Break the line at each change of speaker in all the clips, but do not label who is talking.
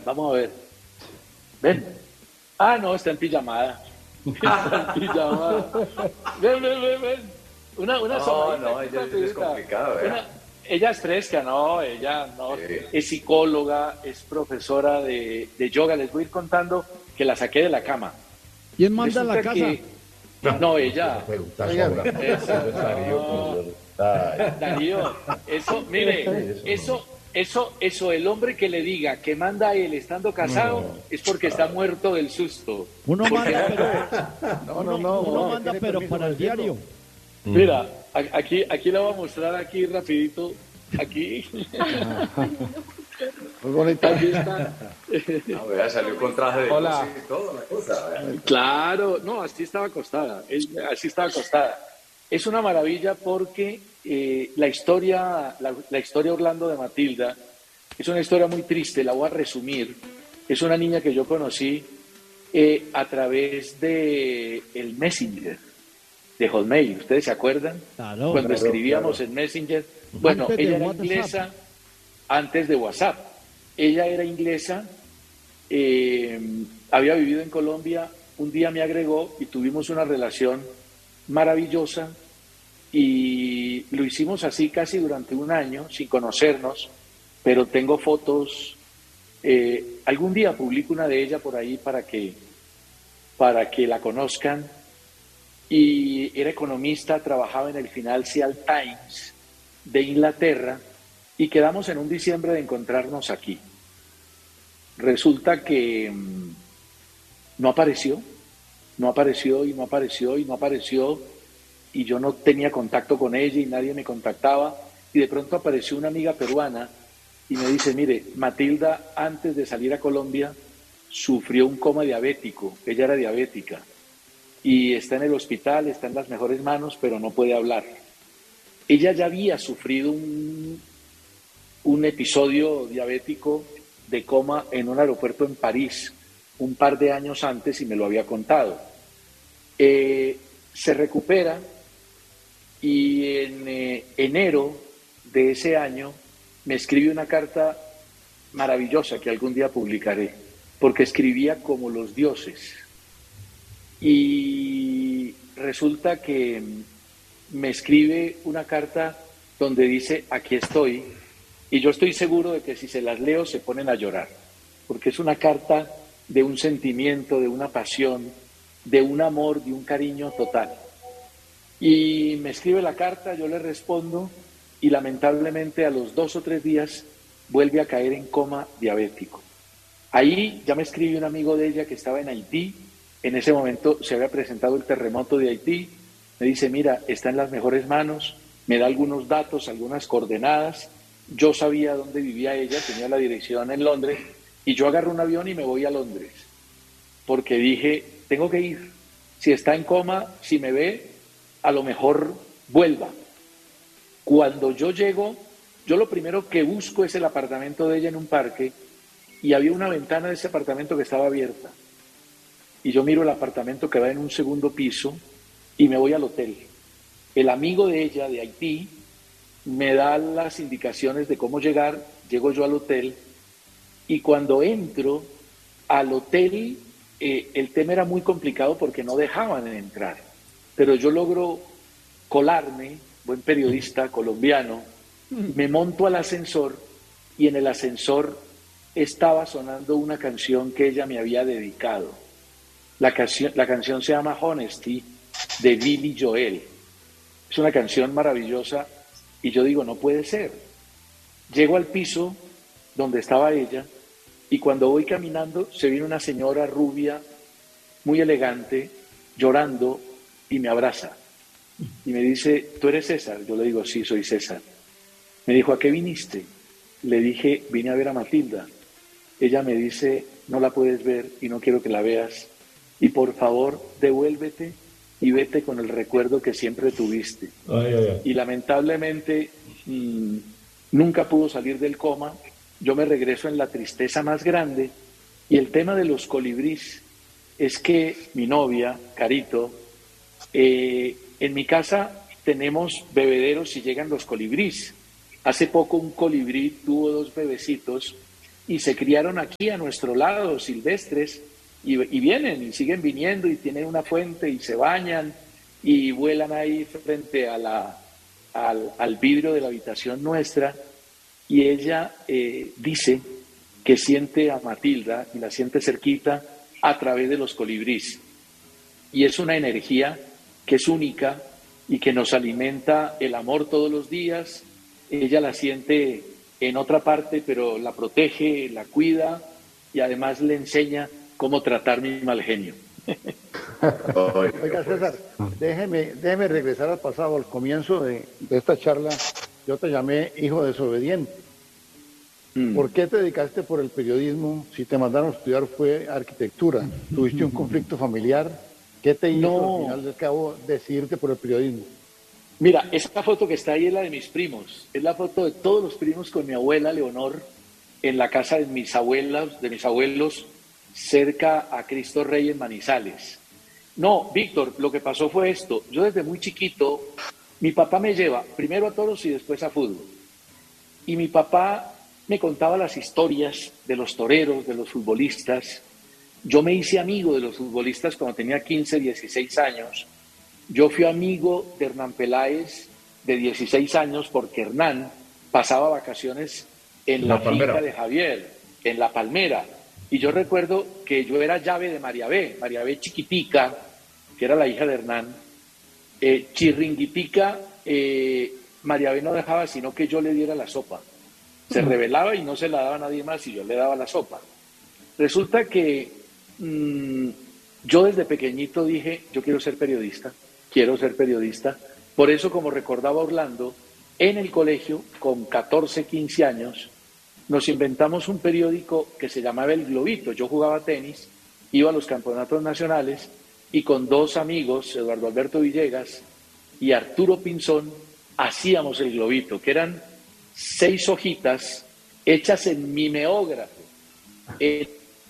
vamos a ver. Ven. Ah, no, está en pijamada. Está en pijamada. Ven. Una
No,
somadita
no,
aquí
ella es
rapidita.
complicado, ¿verdad?
Ella es fresca, no, ella no.
Sí.
Es psicóloga, es profesora de yoga. Les voy a ir contando que la saqué de la cama.
¿Quién manda la
Resulta
casa?
que... No, ella.
Oiga,
Esa,
Darío,
no.
profesor. Ay,
Darío, eso, mire, eso, el hombre que le diga que manda a él estando casado es porque está muerto del susto.
Uno manda,
no,
uno manda,
tiene
pero
permiso
para el
decirlo.
diario.
Mira, aquí le voy a mostrar aquí rapidito, aquí,
Muy bonita.
aquí está.
No, vea, salió con traje de
Hola.
luz y todo la cosa, ¿verdad?
Claro, no, así estaba acostada, así estaba acostada. Es una maravilla porque la historia Orlando de Matilda es una historia muy triste, la voy a resumir. Es una niña que yo conocí a través de el Messenger, de Hotmail. ¿Ustedes se acuerdan?
Claro.
Cuando
Claro,
escribíamos
claro.
en Messenger. Bueno,
Antes de
ella era
WhatsApp.
inglesa antes de WhatsApp. Ella era inglesa, había vivido en Colombia, un día me agregó y tuvimos una relación maravillosa y lo hicimos así casi durante un año sin conocernos, pero tengo fotos. Algún día publico una de ella por ahí para que la conozcan. Y era economista, trabajaba en el Financial Times de Inglaterra y quedamos en un diciembre de encontrarnos aquí. Resulta que no apareció y yo no tenía contacto con ella y nadie me contactaba y de pronto apareció una amiga peruana y me dice, mire, Matilda antes de salir a Colombia sufrió un coma diabético, ella era diabética y está en el hospital, está en las mejores manos, pero no puede hablar. Ella ya había sufrido un episodio diabético de coma en un aeropuerto en París un par de años antes y me lo había contado. Se recupera y en enero de ese año me escribe una carta maravillosa que algún día publicaré, porque escribía como los dioses. Y resulta que me escribe una carta donde dice, aquí estoy, y yo estoy seguro de que si se las leo se ponen a llorar, porque es una carta de un sentimiento, de una pasión, de un amor, de un cariño total. Y me escribe la carta, yo le respondo, y lamentablemente a los 2 o 3 días vuelve a caer en coma diabético. Ahí ya me escribió un amigo de ella que estaba en Haití. En ese momento se había presentado el terremoto de Haití. Me dice, mira, está en las mejores manos. Me da algunos datos, algunas coordenadas. Yo sabía dónde vivía ella, tenía la dirección en Londres. Y yo agarro un avión y me voy a Londres. Porque dije, tengo que ir. Si está en coma, si me ve, a lo mejor vuelva. Cuando yo llego, yo lo primero que busco es el apartamento de ella en un parque. Y había una ventana de ese apartamento que estaba abierta. Y yo miro el apartamento que va en un segundo piso y me voy al hotel. El amigo de ella, de Haití, me da las indicaciones de cómo llegar. Llego yo al hotel y cuando entro al hotel, el tema era muy complicado porque no dejaban entrar. Pero yo logro colarme, buen periodista colombiano, me monto al ascensor y en el ascensor estaba sonando una canción que ella me había dedicado. La canción se llama Honesty, de Billy Joel. Es una canción maravillosa y yo digo, no puede ser. Llego al piso donde estaba ella y cuando voy caminando se viene una señora rubia, muy elegante, llorando y me abraza. Y me dice, ¿tú eres César? Yo le digo, sí, soy César. Me dijo, ¿a qué viniste? Le dije, vine a ver a Matilda. Ella me dice, no la puedes ver y no quiero que la veas. Y por favor, devuélvete y vete con el recuerdo que siempre tuviste. Y lamentablemente nunca pudo salir del coma. Yo me regreso en la tristeza más grande. Y el tema de los colibrís es que mi novia, Carito, en mi casa tenemos bebederos y llegan los colibrís. Hace poco un colibrí tuvo 2 bebecitos y se criaron aquí a nuestro lado, silvestres, y vienen y siguen viniendo y tienen una fuente y se bañan y vuelan ahí frente a al vidrio de la habitación nuestra, y ella dice que siente a Matilda y la siente cerquita a través de los colibríes. Y es una energía que es única y que nos alimenta el amor todos los días. Ella la siente en otra parte, pero la protege, la cuida y además le enseña cómo tratar mi mal genio.
Oiga, César, déjeme regresar al pasado, al comienzo de esta charla. Yo te llamé hijo desobediente. ¿Por qué te dedicaste por el periodismo? Si te mandaron a estudiar fue arquitectura. ¿Tuviste un conflicto familiar? ¿Qué te hizo al final del cabo decidirte por el periodismo?
Mira, esa foto que está ahí es la de mis primos. Es la foto de todos los primos con mi abuela Leonor en la casa de mis abuelos, cerca a Cristo Rey en Manizales. No, Víctor, lo que pasó fue esto. Yo desde muy chiquito, mi papá me lleva primero a toros y después a fútbol. Y mi papá me contaba las historias de los toreros, de los futbolistas. Yo me hice amigo de los futbolistas cuando tenía 15, 16 años. Yo fui amigo de Hernán Peláez de 16 años porque Hernán pasaba vacaciones en la finca de Javier, en La Palmera. Y yo recuerdo que yo era llave de María B chiquitica, que era la hija de Hernán. Chirringuitica, María B no dejaba sino que yo le diera la sopa. Se rebelaba y no se la daba a nadie más y yo le daba la sopa. Resulta que yo desde pequeñito dije, yo quiero ser periodista. Por eso, como recordaba Orlando, en el colegio, con 14, 15 años, nos inventamos un periódico que se llamaba El Globito. Yo jugaba tenis, iba a los campeonatos nacionales y con dos amigos, Eduardo Alberto Villegas y Arturo Pinzón, hacíamos El Globito, que eran 6 hojitas hechas en mimeógrafo, en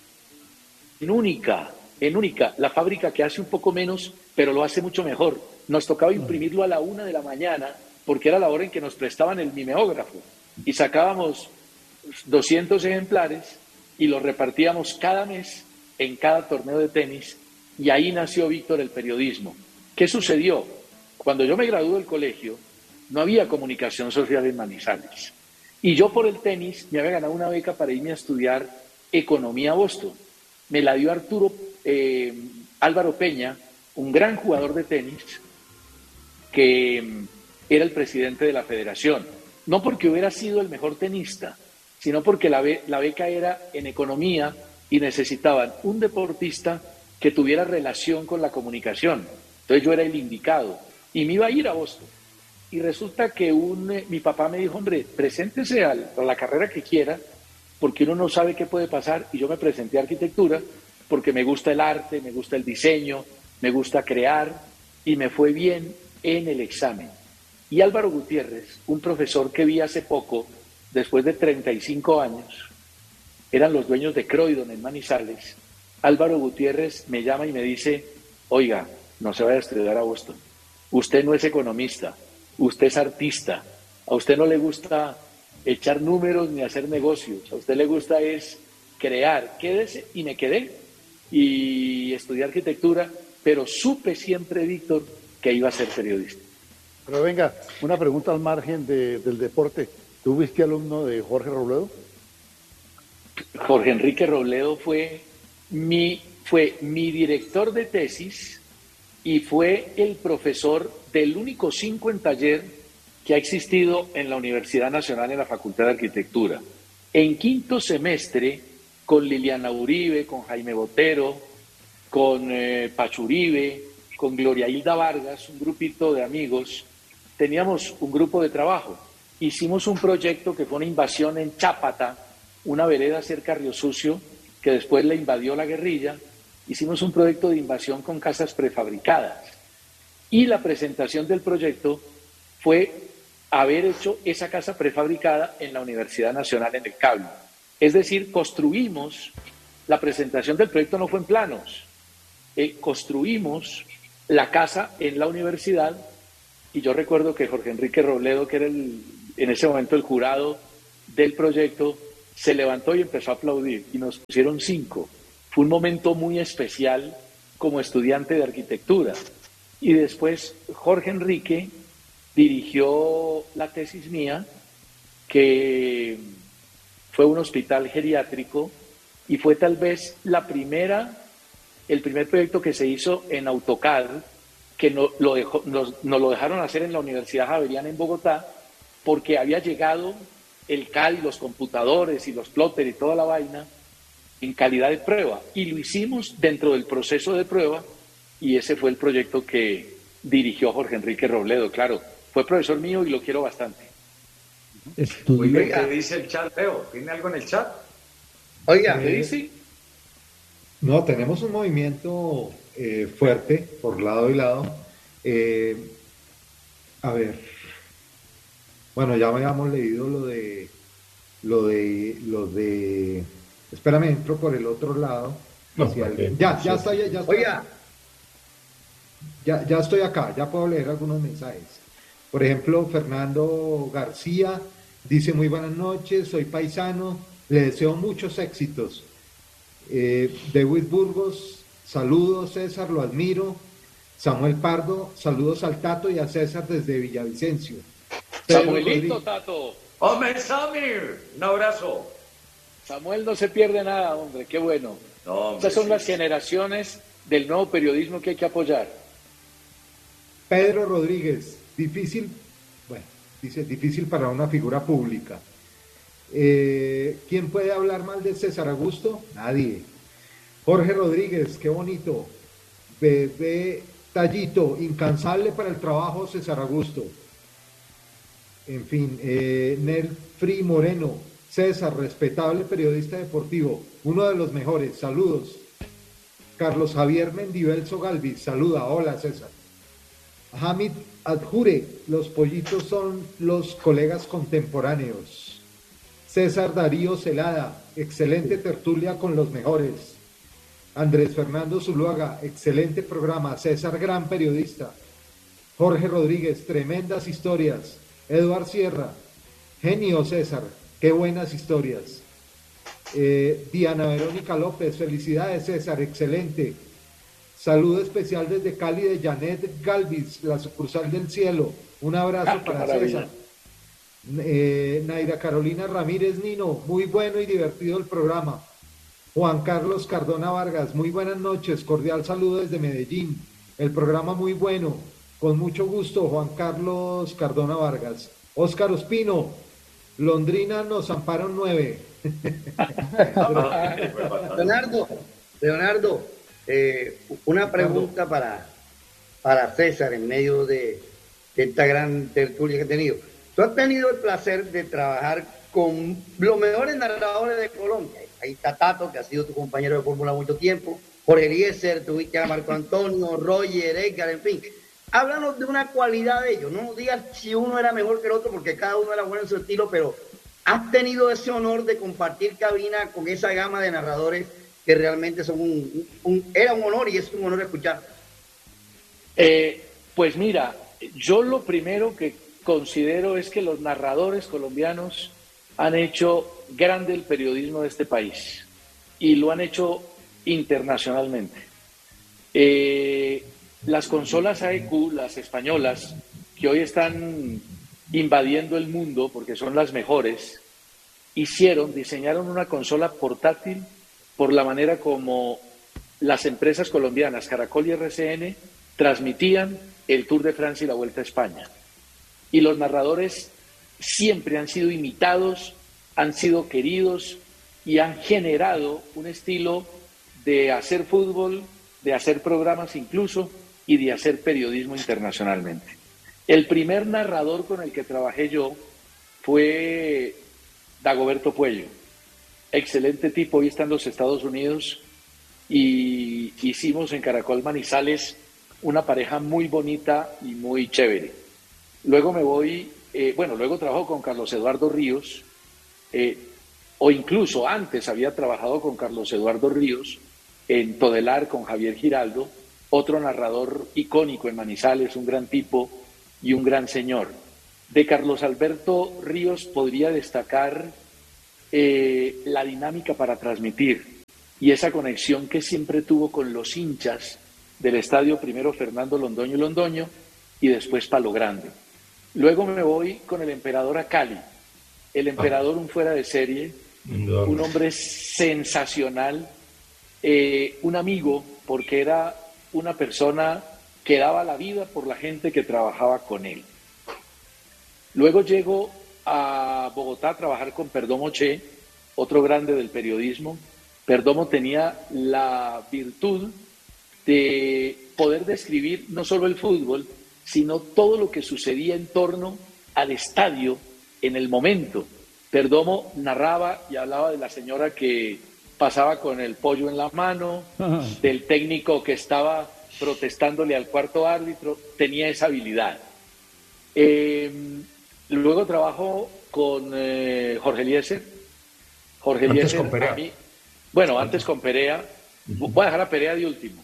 única, la fábrica que hace un poco menos, pero lo hace mucho mejor. Nos tocaba imprimirlo a la 1 de la mañana, porque era la hora en que nos prestaban el mimeógrafo, y sacábamos 200 ejemplares y los repartíamos cada mes en cada torneo de tenis, y ahí nació, Víctor, el periodismo. ¿Qué sucedió? Cuando yo me gradué del colegio, no había comunicación social en Manizales. Y yo por el tenis me había ganado una beca para irme a estudiar economía a Boston. Me la dio Álvaro Peña, un gran jugador de tenis, que era el presidente de la federación. No porque hubiera sido el mejor tenista, sino porque la beca era en economía y necesitaban un deportista que tuviera relación con la comunicación. Entonces yo era el indicado y me iba a ir a Boston. Y resulta que mi papá me dijo, hombre, preséntese a la carrera que quiera, porque uno no sabe qué puede pasar. Y yo me presenté a arquitectura porque me gusta el arte, me gusta el diseño, me gusta crear, y me fue bien en el examen. Y Álvaro Gutiérrez, un profesor que vi hace poco, después de 35 años, eran los dueños de Croydon en Manizales. Álvaro Gutiérrez me llama y me dice, oiga, no se vaya a estudiar a Boston. Usted no es economista, usted es artista. A usted no le gusta echar números ni hacer negocios. A usted le gusta es crear. Quédese. Y me quedé y estudié arquitectura, pero supe siempre, Víctor, que iba a ser periodista.
Pero venga, una pregunta al margen del deporte. ¿Tú fuiste alumno de Jorge Robledo?
Jorge Enrique Robledo fue mi director de tesis y fue el profesor del único 5 en taller que ha existido en la Universidad Nacional en la Facultad de Arquitectura. En quinto semestre, con Liliana Uribe, con Jaime Botero, con Pacho Uribe, con Gloria Hilda Vargas, un grupito de amigos, teníamos un grupo de trabajo. Hicimos un proyecto que fue una invasión en Chápata, una vereda cerca de Río Sucio, que después le invadió la guerrilla. Hicimos un proyecto de invasión con casas prefabricadas. Y la presentación del proyecto fue haber hecho esa casa prefabricada en la Universidad Nacional en el Cable. Es decir, construimos, la presentación del proyecto no fue en planos, construimos la casa en la universidad, y yo recuerdo que Jorge Enrique Robledo, que era en ese momento el jurado del proyecto, se levantó y empezó a aplaudir y nos pusieron 5. Fue un momento muy especial como estudiante de arquitectura. Y después Jorge Enrique dirigió la tesis mía, que fue un hospital geriátrico y fue tal vez el primer proyecto que se hizo en AutoCAD, que nos lo dejaron hacer en la Universidad Javeriana en Bogotá, porque había llegado el CAD y los computadores y los plotters y toda la vaina en calidad de prueba. Y lo hicimos dentro del proceso de prueba y ese fue el proyecto que dirigió Jorge Enrique Robledo. Claro, fue profesor mío y lo quiero bastante.
Oiga, ¿qué dice el chat, Leo? ¿Tiene algo en el chat?
Oiga,
¿Qué dice?
No, tenemos un movimiento fuerte por lado y lado. A ver, bueno, ya habíamos leído lo de. Espérame, entro por el otro lado.
No,
ya estoy.
oiga.
Ya estoy acá, ya puedo leer algunos mensajes. Por ejemplo, Fernando García dice: muy buenas noches, soy paisano, le deseo muchos éxitos. David Burgos, saludos César, lo admiro. Samuel Pardo, saludos al Tato y a César desde Villavicencio.
Samuelito, Tato.
¡Hombre, Samir! Un abrazo.
Samuel no se pierde nada, hombre, qué bueno.
No, hombre,
Estas son
sí.
las generaciones del nuevo periodismo que hay que apoyar.
Pedro Rodríguez, difícil para una figura pública. ¿Quién puede hablar mal de César Augusto? Nadie. Jorge Rodríguez, qué bonito. Bebé Tallito, incansable para el trabajo, César Augusto. En fin, Nelfri Moreno, César, respetable periodista deportivo, uno de los mejores, saludos. Carlos Javier Mendivelso Galvis, saluda, hola César. Hamid Adjure, los pollitos son los colegas contemporáneos. César Darío Celada, excelente tertulia con los mejores. Andrés Fernando Zuluaga, excelente programa. César, gran periodista. Jorge Rodríguez, tremendas historias. Eduard Sierra, genio César, qué buenas historias. Diana Verónica López, felicidades César, excelente. Saludo especial desde Cali de Janet Galvis, la sucursal del cielo. Un abrazo para César. Naira Carolina Ramírez Nino, muy bueno y divertido el programa. Juan Carlos Cardona Vargas, muy buenas noches, cordial saludo desde Medellín. El programa muy bueno, con mucho gusto, Juan Carlos Cardona Vargas. Óscar Ospino, Londrina nos amparon 9.
Leonardo, una pregunta para César en medio de esta gran tertulia que he tenido. Tú has tenido el placer de trabajar con los mejores narradores de Colombia. Ahí está Tato, que ha sido tu compañero de fórmula mucho tiempo, Jorge Eliezer, tuviste a Marco Antonio, Roger, Edgar, en fin. Háblanos de una cualidad de ellos, no nos digas si uno era mejor que el otro, porque cada uno era bueno en su estilo, pero has tenido ese honor de compartir cabina con esa gama de narradores que realmente son era un honor y es un honor escuchar.
Pues mira, yo lo primero que considero es que los narradores colombianos han hecho grande el periodismo de este país y lo han hecho internacionalmente. Las consolas AEQ, las españolas, que hoy están invadiendo el mundo porque son las mejores, diseñaron una consola portátil por la manera como las empresas colombianas, Caracol y RCN, transmitían el Tour de Francia y la Vuelta a España. Y los narradores siempre han sido imitados, han sido queridos y han generado un estilo de hacer fútbol, de hacer programas incluso y de hacer periodismo internacionalmente. El primer narrador con el que trabajé yo fue Dagoberto Puello. Excelente tipo, hoy está en los Estados Unidos y hicimos en Caracol Manizales una pareja muy bonita y muy chévere. Luego me voy, luego trabajo con Carlos Eduardo Ríos, o incluso antes había trabajado con Carlos Eduardo Ríos en Todelar con Javier Giraldo, otro narrador icónico en Manizales, un gran tipo y un gran señor. De Carlos Alberto Ríos podría destacar la dinámica para transmitir y esa conexión que siempre tuvo con los hinchas del estadio, primero Fernando Londoño y Londoño y después Palo Grande. Luego me voy con el Emperador a Cali. El Emperador, un fuera de serie, un hombre sensacional, un amigo, porque era una persona que daba la vida por la gente que trabajaba con él. Luego llego a Bogotá a trabajar con Perdomo Che, otro grande del periodismo. Perdomo tenía la virtud de poder describir no solo el fútbol, sino todo lo que sucedía en torno al estadio en el momento. Perdomo narraba y hablaba de la señora que pasaba con el pollo en la mano, del técnico que estaba protestándole al cuarto árbitro, tenía esa habilidad. Luego trabajo con Jorge Eliezer. Jorge Eliezer,
con Perea.
Antes con Perea. Voy a dejar a Perea de último.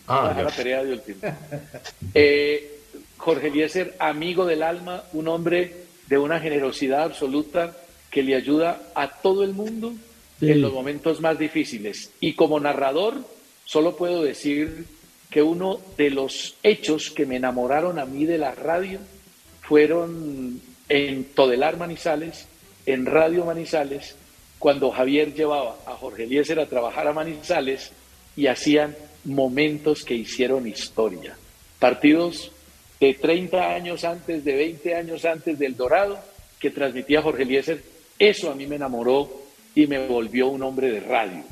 Jorge Eliezer, amigo del alma, un hombre de una generosidad absoluta que le ayuda a todo el mundo en los momentos más difíciles. Y como narrador, solo puedo decir que uno de los hechos que me enamoraron a mí de la radio fueron en Todelar Manizales, en Radio Manizales, cuando Javier llevaba a Jorge Eliezer a trabajar a Manizales y hacían momentos que hicieron historia. Partidos de 30 años antes, de 20 años antes del Dorado, que transmitía Jorge Eliezer. Eso a mí me enamoró y me volvió un hombre de radio.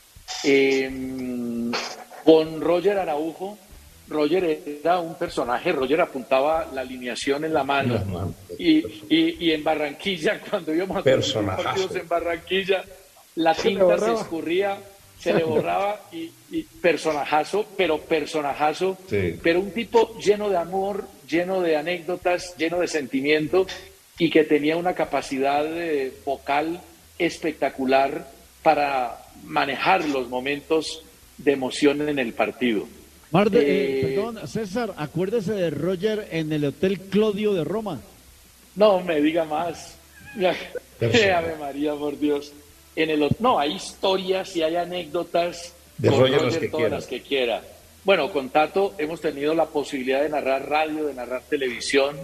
Con Roger Araujo, Roger era un personaje, Roger apuntaba la alineación en la mano. Y en Barranquilla, cuando íbamos a hacer partidos en Barranquilla, la tinta se escurría, se le borraba y personajazo, pero un tipo lleno de amor, lleno de anécdotas, lleno de sentimiento y que tenía una capacidad vocal espectacular para manejar los momentos de emoción en el partido.
Perdón, César, acuérdese de Roger en el Hotel Clodio de Roma.
No me diga más. Ave María, por Dios. No, hay historias y hay anécdotas
de
con
Roger
todas las que quiera. Bueno, con Tato hemos tenido la posibilidad de narrar radio, de narrar televisión.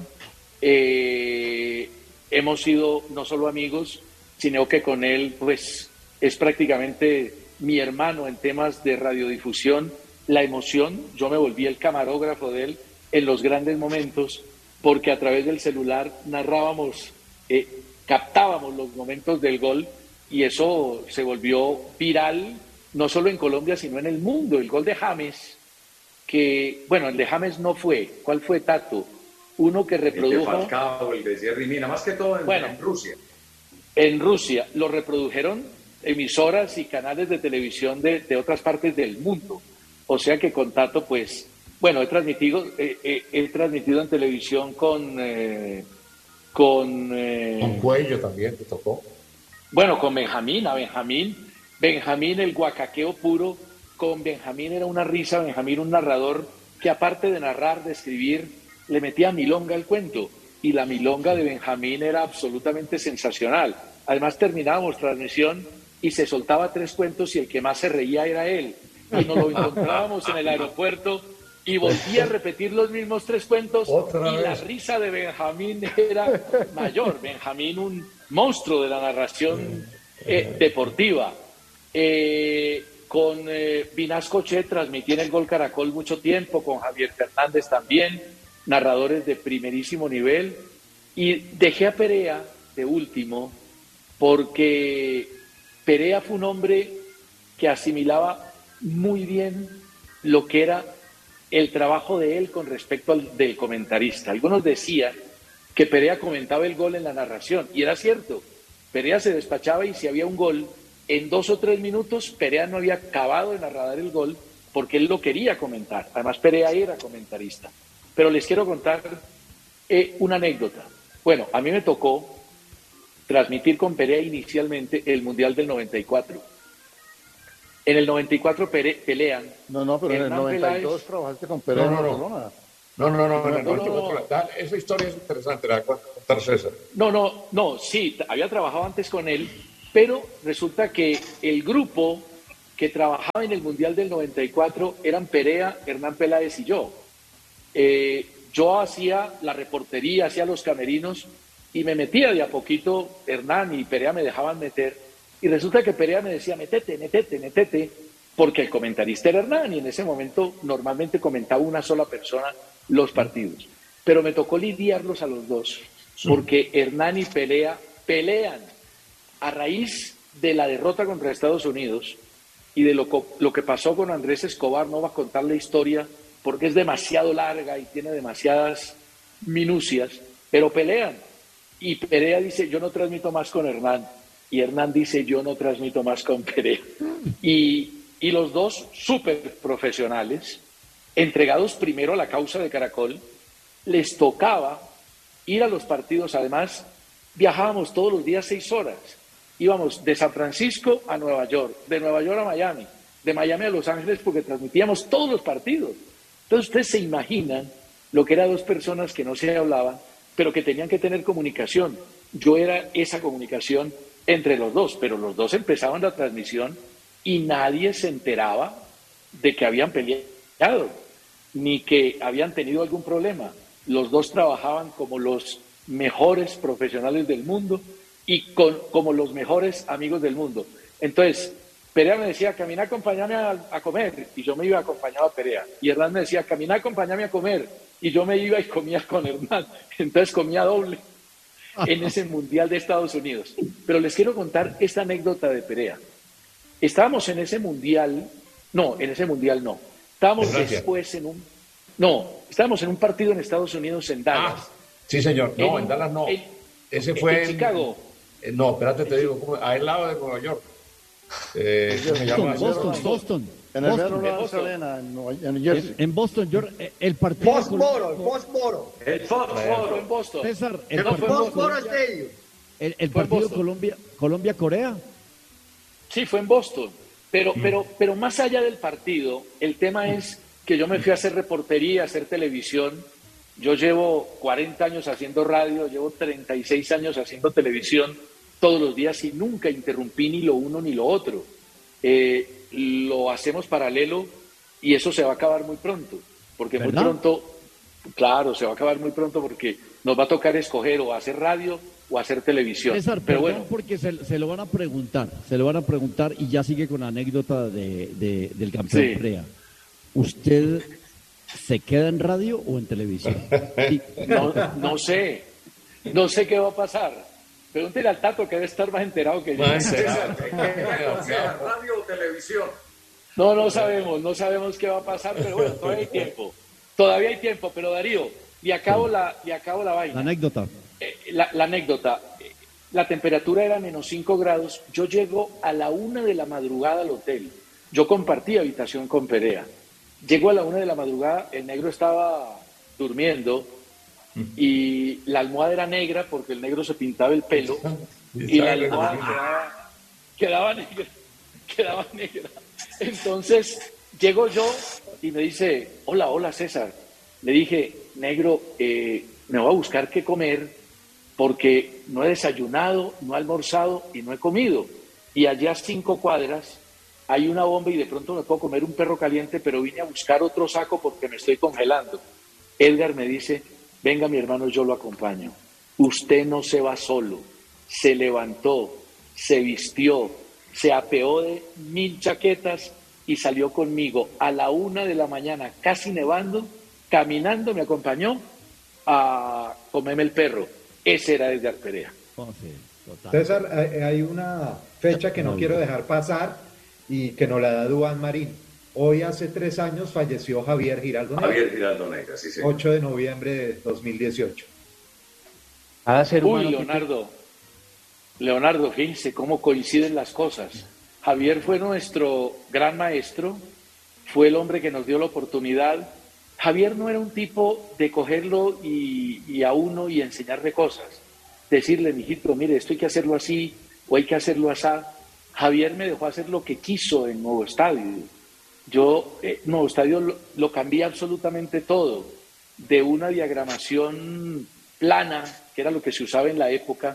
Hemos sido no solo amigos, sino que con él pues es prácticamente mi hermano en temas de radiodifusión. La emoción, yo me volví el camarógrafo de él en los grandes momentos, porque a través del celular narrábamos, captábamos los momentos del gol y eso se volvió viral, no solo en Colombia, sino en el mundo. El gol de James, que, bueno, el de James no fue. ¿Cuál fue, Tato? Uno que reprodujo...
El de Falcao, el de Jerry Mina, más que todo en Rusia.
En Rusia lo reprodujeron emisoras y canales de televisión de otras partes del mundo. O sea que con Tato, pues, bueno, he transmitido en televisión con
Cuello también, te tocó.
Bueno, con Benjamín, Benjamín el guacaqueo puro, con Benjamín era una risa, Benjamín un narrador que aparte de narrar, de escribir, le metía milonga al cuento, y la milonga de Benjamín era absolutamente sensacional. Además terminábamos transmisión y se soltaba 3 cuentos y el que más se reía era él. Y nos lo encontrábamos en el aeropuerto y volvía a repetir los mismos 3 cuentos la risa de Benjamín era mayor. Benjamín, un monstruo de la narración deportiva. Con Vinasco Che transmití en el Gol Caracol mucho tiempo, con Javier Fernández también, narradores de primerísimo nivel, y dejé a Perea de último porque Perea fue un hombre que asimilaba muy bien lo que era el trabajo de él con respecto al del comentarista. Algunos decían que Perea comentaba el gol en la narración, y era cierto. Perea se despachaba y si había un gol, en 2 o 3 minutos Perea no había acabado de narrar el gol porque él lo quería comentar. Además, Perea era comentarista. Pero les quiero contar una anécdota. Bueno, a mí me tocó transmitir con Perea inicialmente el Mundial del 94. En el 94 pelean.
No, pero en el 92 trabajaste con Perea en Barcelona.
No, en el 94. Esa historia es interesante, la va a contar César.
No, sí, había trabajado antes con él Pero resulta que el grupo que trabajaba en el Mundial del 94 eran Perea, Hernán Peláez y yo. Yo hacía la reportería, hacía los camerinos y me metía de a poquito. Hernán y Perea me dejaban meter y resulta que Perea me decía, métete, porque el comentarista era Hernán y en ese momento normalmente comentaba una sola persona los partidos. Pero me tocó lidiarlos a los dos, porque Hernán y Perea pelean a raíz de la derrota contra Estados Unidos y de lo que pasó con Andrés Escobar. No va a contar la historia porque es demasiado larga y tiene demasiadas minucias, pero pelean. Y Perea dice, yo no transmito más con Hernán. Y Hernán dice, yo no transmito más con Perea. Y los dos súper profesionales, entregados primero a la causa de Caracol, les tocaba ir a los partidos. Además, viajábamos todos los días 6 horas. Íbamos de San Francisco a Nueva York, de Nueva York a Miami, de Miami a Los Ángeles, porque transmitíamos todos los partidos. Entonces ustedes se imaginan lo que eran 2 personas que no se hablaban, pero que tenían que tener comunicación. Yo era esa comunicación entre los dos, pero los dos empezaban la transmisión y nadie se enteraba de que habían peleado, ni que habían tenido algún problema. Los dos trabajaban como los mejores profesionales del mundo y como los mejores amigos del mundo. Entonces, Perea me decía, camina, acompáñame a comer, y yo me iba acompañado a Perea. Y Hernán me decía, camina, acompáñame a comer, y yo me iba y comía con Hernán. Entonces comía doble en ese Mundial de Estados Unidos. Pero les quiero contar esta anécdota de Perea. Estábamos en ese Mundial, no. Estábamos después estábamos en un partido en Estados Unidos, en Dallas.
Sí, señor. No, en Dallas no. Ese fue
en Chicago.
No, espérate, te digo, al lado de Nueva York.
Boston.
En el en New Jersey.
En Boston, el partido.
Fósforo.
El Fósforo en Boston.
César, el partido Colombia-Corea.
Sí, fue en Boston. Pero más allá del partido, el tema es que yo me fui a hacer reportería, a hacer televisión. Yo llevo 40 años haciendo radio, llevo 36 años haciendo televisión todos los días y nunca interrumpí ni lo uno ni lo otro. Lo hacemos paralelo y eso se va a acabar muy pronto, porque ¿verdad? Muy pronto, claro, se va a acabar muy pronto porque nos va a tocar escoger o hacer radio o hacer televisión.
César, pero bueno, porque se lo van a preguntar y ya sigue con la anécdota del campeón
sí.
Perea. ¿Usted se queda en radio o en televisión? Sí.
No sé qué va a pasar. Pregúntele al Tato, que debe estar más enterado que yo.
¿Radio o televisión?
No sabemos qué va a pasar, pero bueno, todavía hay tiempo, pero Darío, le acabo la vaina.
La anécdota.
La anécdota. La temperatura era -5 grados, yo llego a la 1 de la madrugada al hotel, yo compartí habitación con Perea, llego a la 1 de la madrugada, el negro estaba durmiendo, y la almohada era negra porque el negro se pintaba el pelo y la almohada quedaba negra. Entonces llego yo y me dice, hola César. Le dije, negro, me voy a buscar qué comer porque no he desayunado, no he almorzado y no he comido. Y allá a 5 cuadras hay una bomba y de pronto me puedo comer un perro caliente, pero vine a buscar otro saco porque me estoy congelando. Edgar me dice, venga mi hermano, yo lo acompaño. Usted no se va solo. Se levantó, se vistió, se apeó de 1000 chaquetas y salió conmigo a la 1 de la mañana, casi nevando, caminando, me acompañó a comerme el perro. Ese era Edgar Perea.
César, hay una fecha que no quiero dejar pasar y que nos la da Duván Marín. Hoy hace 3 años falleció Javier Giraldo Negra.
Javier Giraldo Negra, sí, sí.
8 de noviembre de 2018.
Uy, Leonardo, fíjense cómo coinciden las cosas. Javier fue nuestro gran maestro, fue el hombre que nos dio la oportunidad. Javier no era un tipo de cogerlo y a uno y enseñarle cosas. Decirle, mijito, mire, esto hay que hacerlo así o hay que hacerlo así. Javier me dejó hacer lo que quiso en Nuevo Estadio. Yo, Nuevo Estadio lo cambié absolutamente todo, de una diagramación plana, que era lo que se usaba en la época,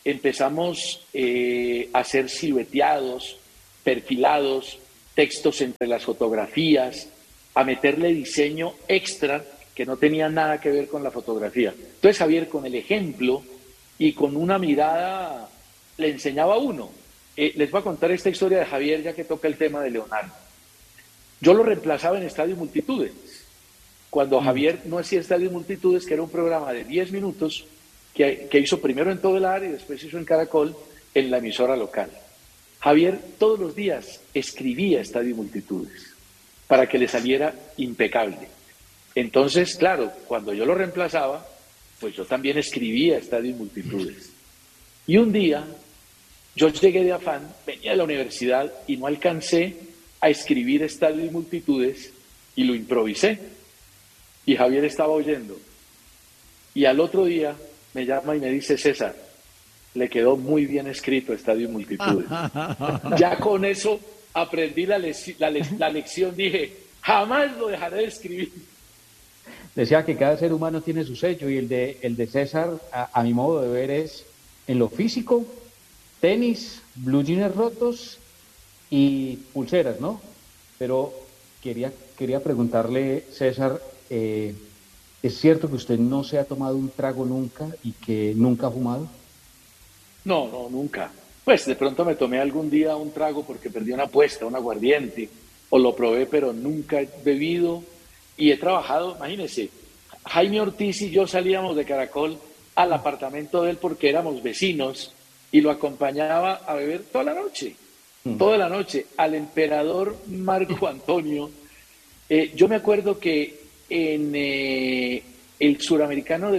empezamos a hacer silueteados, perfilados, textos entre las fotografías, a meterle diseño extra que no tenía nada que ver con la fotografía. Entonces Javier, con el ejemplo y con una mirada, le enseñaba a uno. Les voy a contar esta historia de Javier, ya que toca el tema de Leonardo. Yo lo reemplazaba en Estadio Multitudes. Cuando Javier no hacía Estadio Multitudes, que era un programa de 10 minutos, que hizo primero en todo el área y después hizo en Caracol, en la emisora local. Javier todos los días escribía Estadio Multitudes para que le saliera impecable. Entonces, claro, cuando yo lo reemplazaba, pues yo también escribía Estadio Multitudes. Y un día, yo llegué de afán, venía de la universidad y no alcancé a escribir Estadio Multitudes y lo improvisé. Y Javier estaba oyendo. Y al otro día me llama y me dice: César, le quedó muy bien escrito Estadio Multitudes. Ya con eso aprendí la lección, dije, jamás lo dejaré de escribir.
Decía que cada ser humano tiene su sello y el de César, a mi modo de ver, es en lo físico, tenis, blue jeans rotos y pulseras, ¿no? Pero quería preguntarle, César, ¿es cierto que usted no se ha tomado un trago nunca y que nunca ha fumado?
No, nunca. Pues de pronto me tomé algún día un trago porque perdí una apuesta, un aguardiente, o lo probé, pero nunca he bebido. Y he trabajado, imagínense, Jaime Ortiz y yo salíamos de Caracol al apartamento de él porque éramos vecinos y lo acompañaba a beber toda la noche, al emperador Marco Antonio. Yo me acuerdo que en el suramericano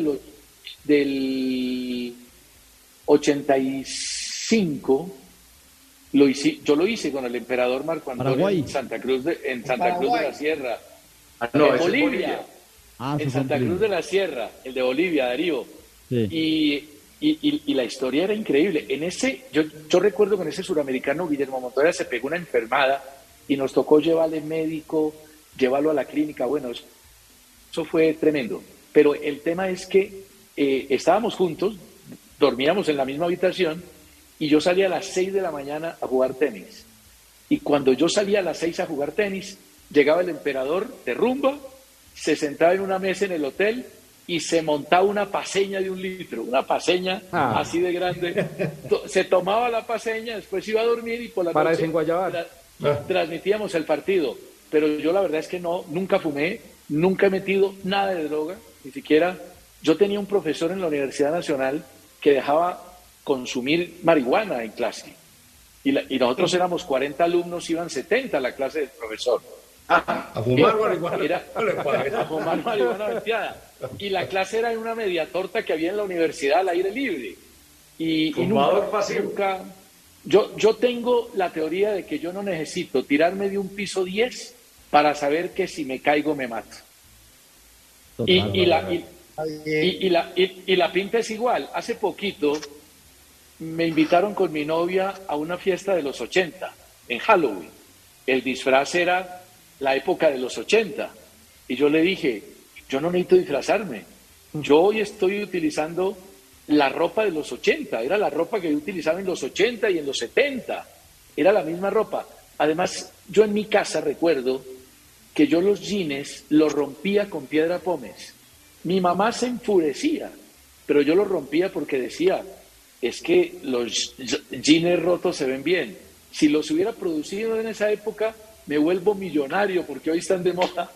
del 85, yo lo hice con el emperador Marco Antonio
Paraguay.
en Santa Cruz de la Sierra.
No,
en Bolivia. En Santa Cruz de la Sierra, el de Bolivia, Darío. Sí. Y la historia era increíble. En ese, yo recuerdo que en ese suramericano Guillermo Montoya se pegó una enfermada y nos tocó llevarle médico, llevarlo a la clínica. Bueno, eso fue tremendo. Pero el tema es que estábamos juntos, dormíamos en la misma habitación y yo salía a las 6 de la mañana a jugar tenis. Y cuando yo salía a las 6 a jugar tenis, llegaba el emperador de rumba, se sentaba en una mesa en el hotel y se montaba una paseña de 1 litro, una paseña así de grande. Se tomaba la paseña, después iba a dormir y por la
para
noche
desenguayabar.
Transmitíamos el partido. Pero yo la verdad es que nunca fumé, nunca he metido nada de droga, ni siquiera. Yo tenía un profesor en la Universidad Nacional que dejaba consumir marihuana en clase. Y nosotros éramos 40 alumnos, iban 70 a la clase del profesor.
A fumar marihuana.
A fumar marihuana venteada. Y la clase era en una media torta que había en la universidad al aire libre. Y nunca. Yo tengo la teoría de que yo no necesito tirarme de un piso 10 para saber que si me caigo me mato. Y la pinta es igual. Hace poquito me invitaron con mi novia a una fiesta de los 80 en Halloween. El disfraz era la época de los 80 y yo le dije, yo no necesito disfrazarme, yo hoy estoy utilizando la ropa de los 80, era la ropa que yo utilizaba en los 80 y en los 70, era la misma ropa. Además, yo en mi casa recuerdo que yo los jeans los rompía con piedra pómez. Mi mamá se enfurecía, pero yo los rompía porque decía, es que los jeans rotos se ven bien. Si los hubiera producido en esa época, me vuelvo millonario porque hoy están de moda.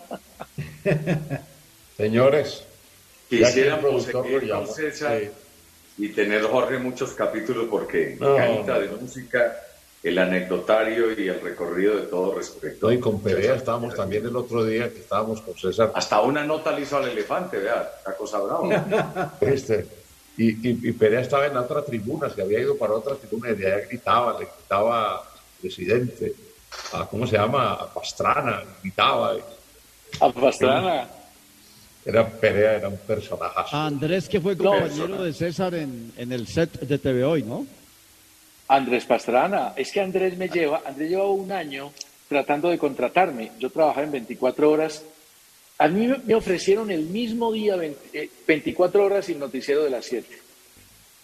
Señores,
quisiéramos seguir con César y tener, Jorge, muchos capítulos porque me encanta de música, el anecdotario y el recorrido de todo respecto.
Y con Perea estábamos también el otro día, que estábamos con César.
Hasta una nota le hizo al elefante, vea, la cosa brava.
Y Perea estaba en la otra tribuna, se había ido para otra tribuna y de allá le gritaba al presidente, ¿cómo se llama? A Pastrana, gritaba.
A Pastrana.
Perea era un personaje.
Andrés, que fue compañero de César en el set de TV Hoy, ¿no?
Andrés Pastrana. Es que Andrés llevaba 1 año tratando de contratarme. Yo trabajaba en 24 horas. A mí me ofrecieron el mismo día 24 horas y el noticiero de las 7.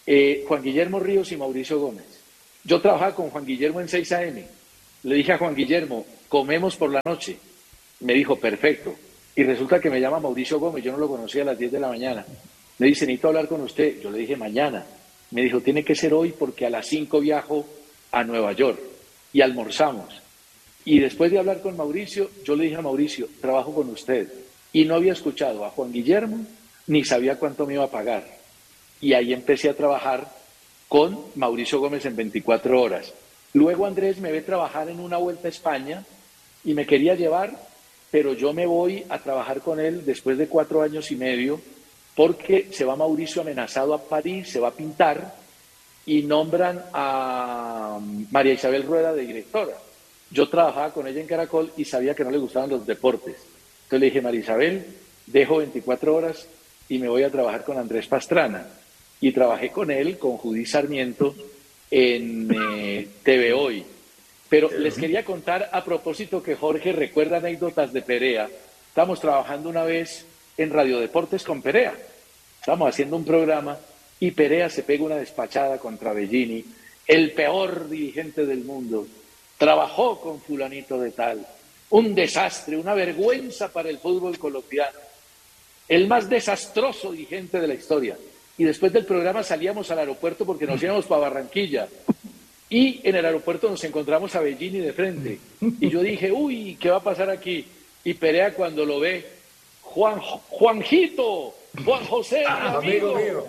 Juan Guillermo Ríos y Mauricio Gómez. Yo trabajaba con Juan Guillermo en 6 AM. Le dije a Juan Guillermo, comemos por la noche. Me dijo, perfecto. Y resulta que me llama Mauricio Gómez, yo no lo conocía a las 10 de la mañana. Me dice, necesito hablar con usted. Yo le dije, mañana. Me dijo, tiene que ser hoy porque a las 5 viajo a Nueva York. Y almorzamos. Y después de hablar con Mauricio, yo le dije a Mauricio, trabajo con usted. Y no había escuchado a Juan Guillermo, ni sabía cuánto me iba a pagar. Y ahí empecé a trabajar con Mauricio Gómez en 24 horas. Luego Andrés me ve trabajar en una vuelta a España y me quería llevar, pero yo me voy a trabajar con él después de 4 años y medio, porque se va Mauricio amenazado a París, se va a pintar y nombran a María Isabel Rueda de directora. Yo trabajaba con ella en Caracol y sabía que no le gustaban los deportes. Entonces le dije, María Isabel, dejo 24 horas y me voy a trabajar con Andrés Pastrana. Y trabajé con él, con Judí Sarmiento, en TV Hoy. Pero les quería contar a propósito que Jorge recuerda anécdotas de Perea. Estábamos trabajando una vez en Radio Deportes con Perea. Estábamos haciendo un programa y Perea se pega una despachada contra Bellini, el peor dirigente del mundo. Trabajó con fulanito de tal. Un desastre, una vergüenza para el fútbol colombiano. El más desastroso dirigente de la historia. Y después del programa salíamos al aeropuerto porque nos íbamos para Barranquilla. Y en el aeropuerto nos encontramos a Bellini de frente. Y yo dije, uy, ¿qué va a pasar aquí? Y Perea cuando lo ve, Juanjito, Juan José, amigo mío.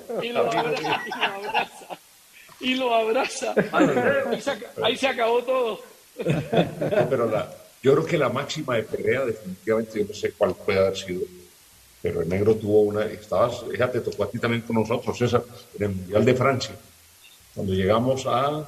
Y lo abraza. Ahí se acabó todo.
Pero yo creo que la máxima de Perea, definitivamente, yo no sé cuál puede haber sido, pero el negro tuvo una, te tocó a ti también con nosotros, César, en el Mundial de Francia, cuando llegamos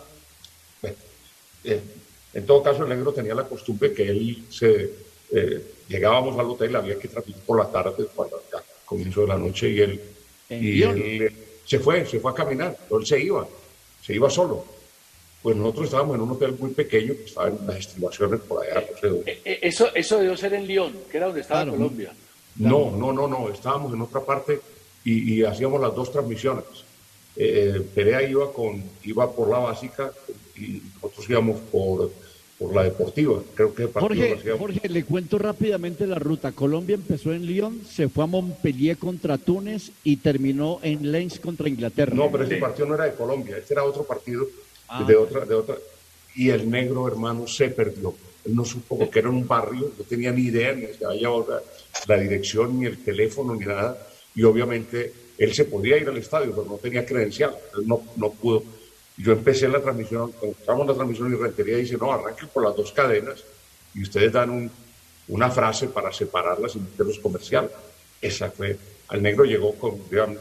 en todo caso el negro tenía la costumbre que él llegábamos al hotel, había que transmitir por la tarde, para el comienzo de la noche, y él se fue a caminar, él se iba solo. Pues nosotros estábamos en un hotel muy pequeño que estaba en las estribaciones por allá. No sé dónde.
Eso debió ser en Lyon, que era donde estaba Colombia.
No, estábamos en otra parte y hacíamos las dos transmisiones. Perea iba por la básica y nosotros íbamos por la deportiva. Creo que
Jorge, le cuento rápidamente la ruta. Colombia empezó en Lyon, se fue a Montpellier contra Túnez y terminó en Lens contra Inglaterra.
No, pero ese partido no era de Colombia, este era otro partido. De otra, y el negro, hermano, se perdió. Él no supo, porque era en un barrio, no tenía ni idea, ni se había la dirección, ni el teléfono, ni nada. Y obviamente él se podía ir al estadio, pero no tenía credencial. Él no pudo. Yo empecé la transmisión, cuando estábamos en la transmisión y Rentería dice, no, arranquen por las dos cadenas y ustedes dan una frase para separarlas y meterlos comercial. Esa fue. Al negro llegó con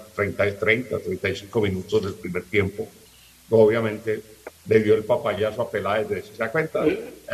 35 minutos del primer tiempo. Obviamente le dio el papayazo a Peláez de ¿se da cuenta?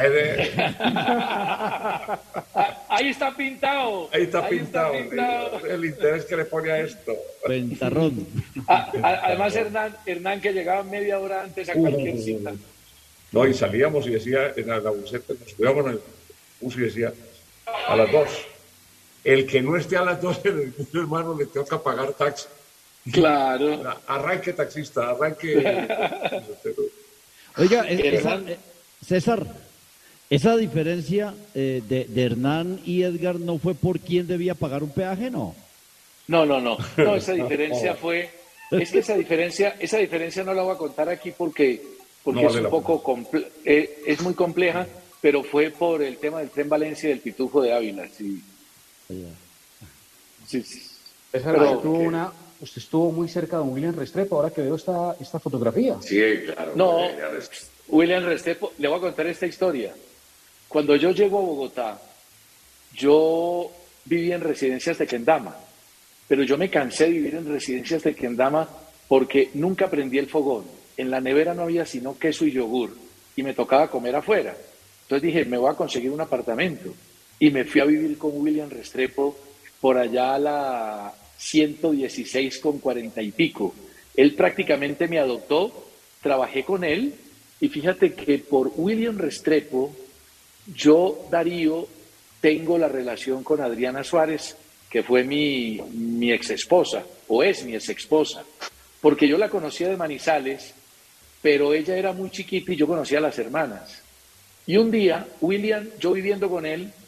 Ahí está pintado.
Ahí está pintado. El interés que le pone a esto.
Pentarrón.
Además, Hernán que llegaba media hora antes a cualquier cita.
No, y salíamos y decía, en la buseta, nos subíamos en el bus y decía, a las 2. El que no esté a las 2 en el bus, hermano, le tengo que pagar taxi.
Claro.
Arranque, taxista, arranque.
Oiga, César, esa diferencia de Hernán y Edgar no fue por quién debía pagar un peaje, ¿no?
No, esa diferencia fue... Es que esa diferencia no la voy a contar aquí porque no es un poco es muy compleja, pero fue por el tema del Tren Valencia y del Pitufo de Ávila. Sí.
César, usted estuvo muy cerca de William Restrepo, ahora que veo esta fotografía.
Sí, claro.
No, William Restrepo, le voy a contar esta historia. Cuando yo llego a Bogotá, yo viví en residencias de Kendama, pero yo me cansé de vivir en residencias de Kendama porque nunca prendí el fogón. En la nevera no había sino queso y yogur y me tocaba comer afuera. Entonces dije, me voy a conseguir un apartamento. Y me fui a vivir con William Restrepo por allá a la 116 con 40 y pico. Él prácticamente me adoptó, trabajé con él y fíjate que por William Restrepo, yo, Darío, tengo la relación con Adriana Suárez, que fue mi ex esposa, o es mi ex esposa. porque yo la conocía de Manizales, pero ella era muy chiquita y yo conocía a las hermanas. Y un día, William, yo viviendo con él,